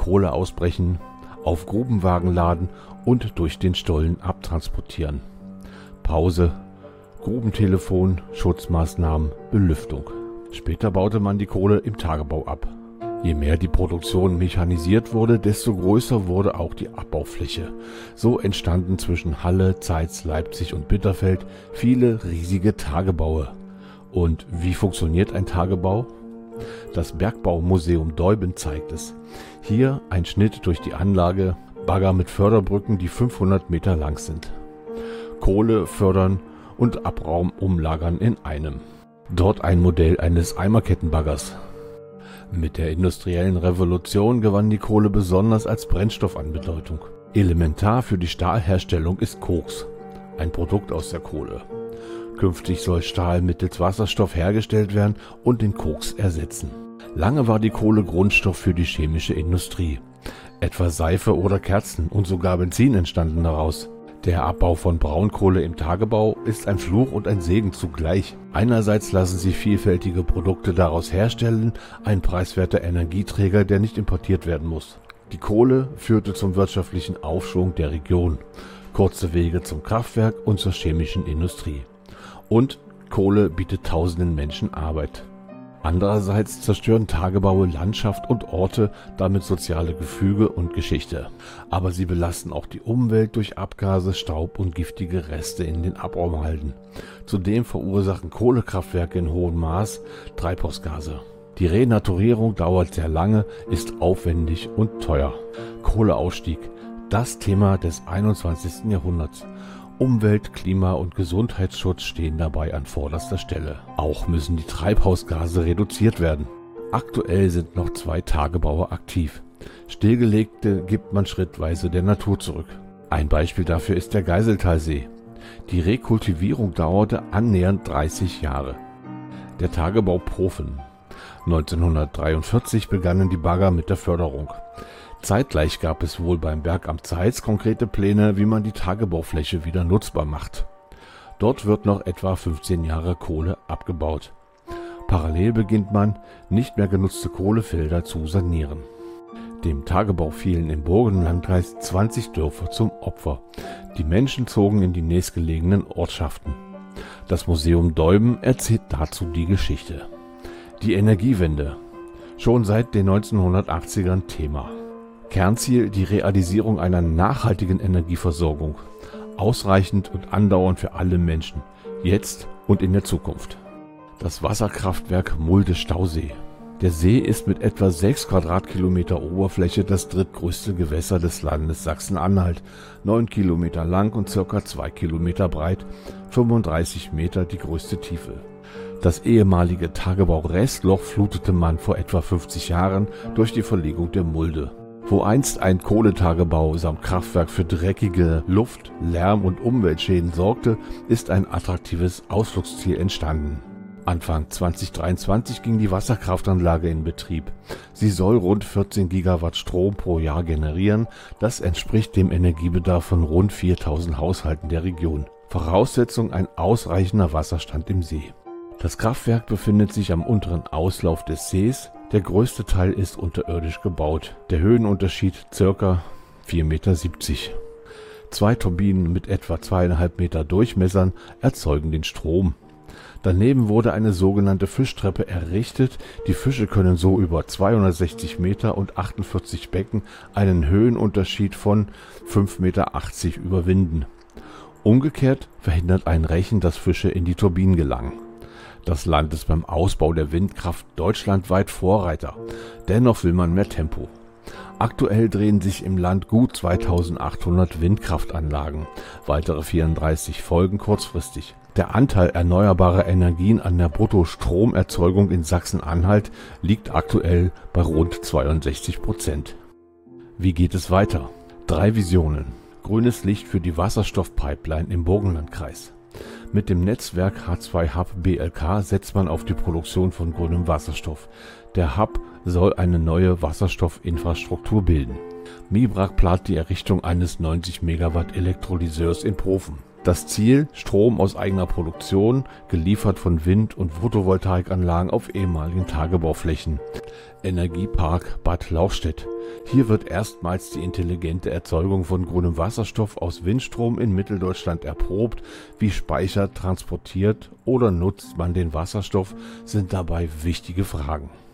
Kohle ausbrechen, auf Grubenwagen laden und durch den Stollen abtransportieren. Pause, Grubentelefon, Schutzmaßnahmen, Belüftung. Später baute man die Kohle im Tagebau ab. Je mehr die Produktion mechanisiert wurde, desto größer wurde auch die Abbaufläche. So entstanden zwischen Halle, Zeitz, Leipzig und Bitterfeld viele riesige Tagebaue. Und wie funktioniert ein Tagebau? Das Bergbaumuseum Deuben zeigt es. Hier ein Schnitt durch die Anlage, Bagger mit Förderbrücken, die 500 Meter lang sind. Kohle fördern und Abraum umlagern in einem. Dort ein Modell eines Eimerkettenbaggers. Mit der industriellen Revolution gewann die Kohle besonders als Brennstoff an Bedeutung. Elementar für die Stahlherstellung ist Koks, ein Produkt aus der Kohle. Künftig soll Stahl mittels Wasserstoff hergestellt werden und den Koks ersetzen. Lange war die Kohle Grundstoff für die chemische Industrie. Etwa Seife oder Kerzen und sogar Benzin entstanden daraus. Der Abbau von Braunkohle im Tagebau ist ein Fluch und ein Segen zugleich. Einerseits lassen sich vielfältige Produkte daraus herstellen, ein preiswerter Energieträger, der nicht importiert werden muss. Die Kohle führte zum wirtschaftlichen Aufschwung der Region, kurze Wege zum Kraftwerk und zur chemischen Industrie. Und Kohle bietet tausenden Menschen Arbeit. Andererseits zerstören Tagebaue Landschaft und Orte, damit soziale Gefüge und Geschichte. Aber sie belasten auch die Umwelt durch Abgase, Staub und giftige Reste in den Abraumhalden. Zudem verursachen Kohlekraftwerke in hohem Maß Treibhausgase. Die Renaturierung dauert sehr lange, ist aufwendig und teuer. Kohleausstieg, das Thema des 21. Jahrhunderts. Umwelt-, Klima- und Gesundheitsschutz stehen dabei an vorderster Stelle. Auch müssen die Treibhausgase reduziert werden. Aktuell sind noch 2 Tagebaue aktiv. Stillgelegte gibt man schrittweise der Natur zurück. Ein Beispiel dafür ist der Geiseltalsee. Die Rekultivierung dauerte annähernd 30 Jahre. Der Tagebau Profen. 1943 begannen die Bagger mit der Förderung. Zeitgleich gab es wohl beim Bergamt Zeitz konkrete Pläne, wie man die Tagebaufläche wieder nutzbar macht. Dort wird noch etwa 15 Jahre Kohle abgebaut. Parallel beginnt man, nicht mehr genutzte Kohlefelder zu sanieren. Dem Tagebau fielen im Burgenlandkreis 20 Dörfer zum Opfer. Die Menschen zogen in die nächstgelegenen Ortschaften. Das Museum Deuben erzählt dazu die Geschichte. Die Energiewende. Schon seit den 1980ern Thema. Kernziel die Realisierung einer nachhaltigen Energieversorgung, ausreichend und andauernd für alle Menschen, jetzt und in der Zukunft. Das Wasserkraftwerk Mulde-Stausee. Der See ist mit etwa 6 Quadratkilometer Oberfläche das drittgrößte Gewässer des Landes Sachsen-Anhalt, 9 Kilometer lang und ca. 2 Kilometer breit, 35 Meter die größte Tiefe. Das ehemalige Tagebau-Restloch flutete man vor etwa 50 Jahren durch die Verlegung der Mulde. Wo einst ein Kohletagebau samt Kraftwerk für dreckige Luft-, Lärm- und Umweltschäden sorgte, ist ein attraktives Ausflugsziel entstanden. Anfang 2023 ging die Wasserkraftanlage in Betrieb. Sie soll rund 14 Gigawatt Strom pro Jahr generieren. Das entspricht dem Energiebedarf von rund 4000 Haushalten der Region. Voraussetzung ein ausreichender Wasserstand im See. Das Kraftwerk befindet sich am unteren Auslauf des Sees. Der größte Teil ist unterirdisch gebaut. Der Höhenunterschied ca. 4,70 Meter. 2 Turbinen mit etwa 2,5 Meter Durchmessern erzeugen den Strom. Daneben wurde eine sogenannte Fischtreppe errichtet. Die Fische können so über 260 Meter und 48 Becken einen Höhenunterschied von 5,80 Meter überwinden. Umgekehrt verhindert ein Rechen, dass Fische in die Turbinen gelangen. Das Land ist beim Ausbau der Windkraft deutschlandweit Vorreiter. Dennoch will man mehr Tempo. Aktuell drehen sich im Land gut 2800 Windkraftanlagen. Weitere 34 folgen kurzfristig. Der Anteil erneuerbarer Energien an der Bruttostromerzeugung in Sachsen-Anhalt liegt aktuell bei rund 62%. Wie geht es weiter? 3 Visionen. Grünes Licht für die Wasserstoffpipeline im Burgenlandkreis. Mit dem Netzwerk H2 Hub BLK setzt man auf die Produktion von grünem Wasserstoff. Der Hub soll eine neue Wasserstoffinfrastruktur bilden. MIBRAG plant die Errichtung eines 90 Megawatt Elektrolyseurs in Profen. Das Ziel: Strom aus eigener Produktion, geliefert von Wind- und Photovoltaikanlagen auf ehemaligen Tagebauflächen. Energiepark Bad Lauchstädt. Hier wird erstmals die intelligente Erzeugung von grünem Wasserstoff aus Windstrom in Mitteldeutschland erprobt. Wie speichert, transportiert oder nutzt man den Wasserstoff, sind dabei wichtige Fragen.